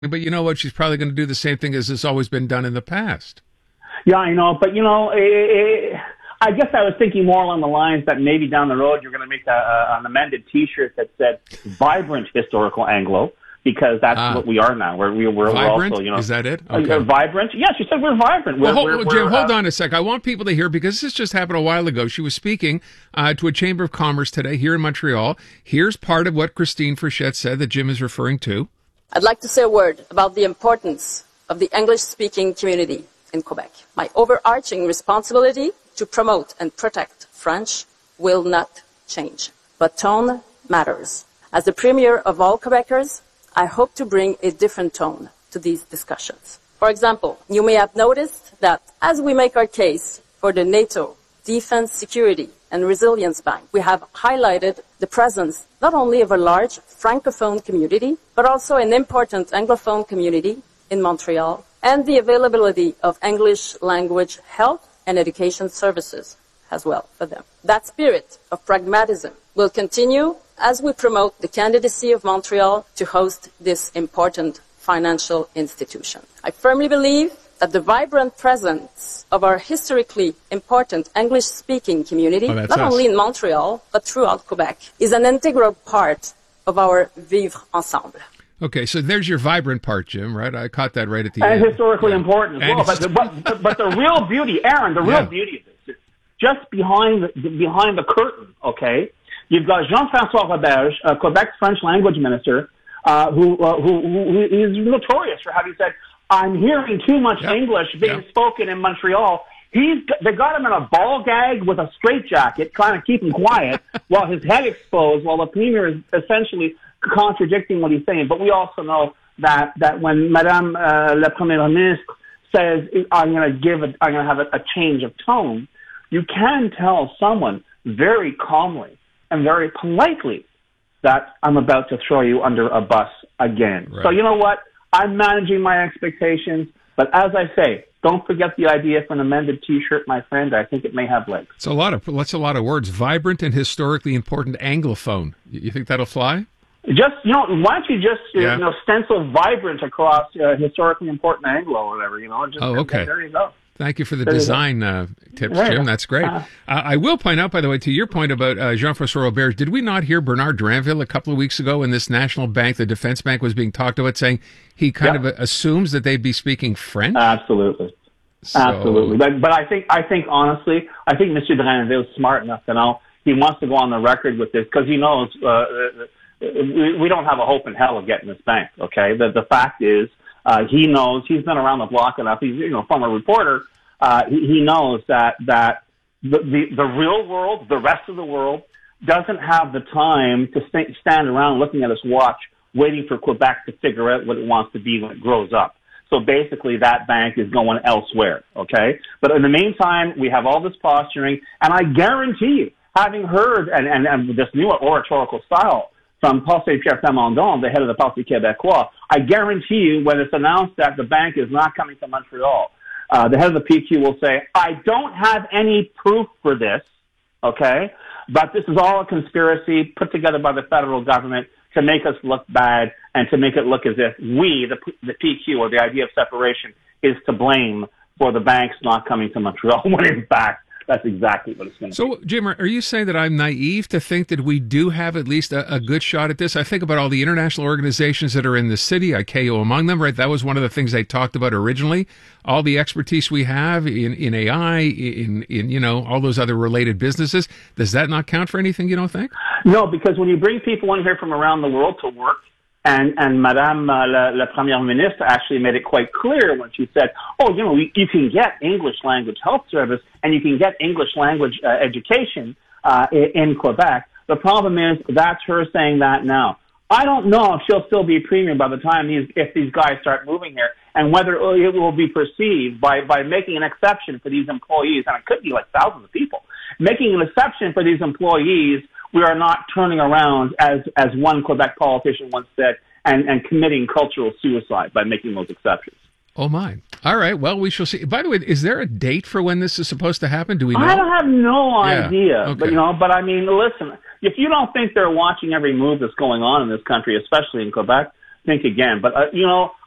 But you know what? She's probably going to do the same thing as has always been done in the past. Yeah, I know, but I guess I was thinking more along the lines that maybe down the road you're going to make an amended T-shirt that said "Vibrant Historical Anglo," because that's what we are now. We're vibrant? Also, Is that it? Okay. Vibrant? Yes, you said we're vibrant. Jim, hold on a sec. I want people to hear, because this just happened a while ago. She was speaking to a Chamber of Commerce today here in Montreal. Here's part of what Christine Frechette said that Jim is referring to. I'd like to say a word about the importance of the English-speaking community in Quebec. My overarching responsibility to promote and protect French will not change. But tone matters. As the premier of all Quebecers, I hope to bring a different tone to these discussions. For example, you may have noticed that as we make our case for the NATO Defense, Security and Resilience Bank, we have highlighted the presence not only of a large Francophone community, but also an important Anglophone community in Montreal, and the availability of English language health and education services as well for them. That spirit of pragmatism will continue as we promote the candidacy of Montreal to host this important financial institution. I firmly believe that the vibrant presence of our historically important English-speaking community, not only in Montreal, but throughout Quebec, is an integral part of our vivre ensemble. Okay, so there's your vibrant part, Jim, right? I caught that right at the end. And historically important as well. But the real beauty, Aaron, the real beauty of this is just behind the curtain, okay? You've got Jean-François Roberge, Quebec's French language minister, who is notorious for having said, I'm hearing too much English being spoken in Montreal. They got him in a ball gag with a straitjacket, trying to keep him quiet while his head exposed, while the premier is essentially contradicting what he's saying. But we also know that when Madame la Première Ministre says, I'm going to have a change of tone, you can tell someone very calmly and very politely that I'm about to throw you under a bus again. Right. So you know what? I'm managing my expectations, but as I say, don't forget the idea for an amended T-shirt, my friend. I think it may have legs. That's a lot of words. Vibrant and historically important Anglophone. You think that'll fly? Just, why don't you just, stencil vibrant across historically important Anglo or whatever, okay. There you go. Thank you for the design tips, Jim. That's great. I will point out, by the way, to your point about Jean-François Roberge, did we not hear Bernard Dranville a couple of weeks ago when this national bank, the defense bank, was being talked about, saying he kind of assumes that they'd be speaking French? Absolutely. Absolutely. But I think honestly, Mr. Dranville is smart enough to know he wants to go on the record with this because he knows we don't have a hope in hell of getting this bank, okay? The fact is, he knows, he's been around the block enough, he's, from a reporter, he knows that the real world, the rest of the world, doesn't have the time to stand around looking at his watch, waiting for Quebec to figure out what it wants to be when it grows up. So basically that bank is going elsewhere, okay? But in the meantime, we have all this posturing, and I guarantee you, having heard, and this new oratorical style from Pierre Plamondon, the head of the Parti Québécois, I guarantee you when it's announced that the bank is not coming to Montreal, the head of the PQ will say, I don't have any proof for this, okay? But this is all a conspiracy put together by the federal government to make us look bad and to make it look as if we, the PQ, or the idea of separation, is to blame for the banks not coming to Montreal, when in fact, that's exactly what it's going to be. So, Jim, are you saying that I'm naive to think that we do have at least a good shot at this? I think about all the international organizations that are in the city, ICAO among them, right? That was one of the things they talked about originally. All the expertise we have in AI, in all those other related businesses. Does that not count for anything, you don't think? No, because when you bring people in here from around the world to work, and Madame la Première Ministre actually made it quite clear when she said, you can get English language health service and you can get English language education in Quebec. The problem is that's her saying that now. I don't know if she'll still be premier by the time if these guys start moving here, and whether it will be perceived by making an exception for these employees, and it could be like thousands of people, making an exception for these employees. We are not turning around, as one Quebec politician once said, and committing cultural suicide by making those exceptions. Oh, my. All right. Well, we shall see. By the way, is there a date for when this is supposed to happen? Do we know? I have no idea. Okay. But I mean, listen, if you don't think they're watching every move that's going on in this country, especially in Quebec, think again. But,